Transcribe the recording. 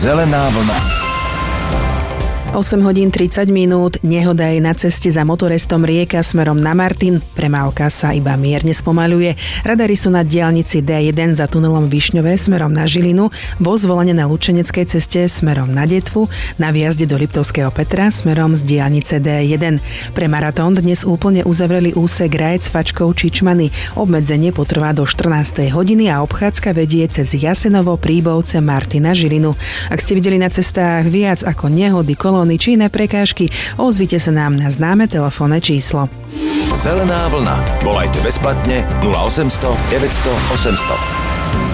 Zelená vlna. 8 hodín 30 minút, nehoda je na ceste za motorestom Rieka smerom na Martin, premávka sa iba mierne spomaľuje. Radary sú na diaľnici D1 za tunelom Višňové smerom na Žilinu, voz volanie na Lučeneckej ceste smerom na Detvu, na výjazde do Liptovského Petra smerom z diaľnice D1. Pre maratón dnes úplne uzavreli úsek Rajec Fačkov Čičmany. Obmedzenie potrvá do 14. hodiny a obchádzka vedie cez Jasenovo, Príbovce, Martina, Žilinu. Ak ste videli na cestách viac ako nehody, kolóny či iné prekážky, ozvite sa nám na známe telefónne číslo. Zelená vlna. Volajte bezplatne 0800 900 800.